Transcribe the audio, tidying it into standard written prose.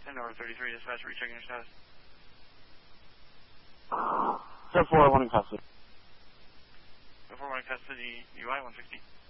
10 over 33, dispatch, rechecking your status. 10-4, 1 in custody. 10-4, 1 in custody, UI 160.